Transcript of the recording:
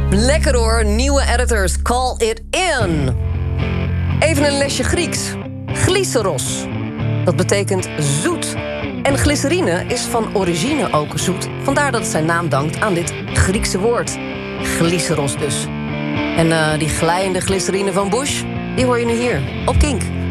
Lekker hoor, nieuwe editors, call it in. Even een lesje Grieks. Glyceros. Dat betekent zoet. En glycerine is van origine ook zoet. Vandaar dat het zijn naam dankt aan dit Griekse woord. Glyceros dus. En die glijende glycerine van Bush, die hoor je nu hier op Kink.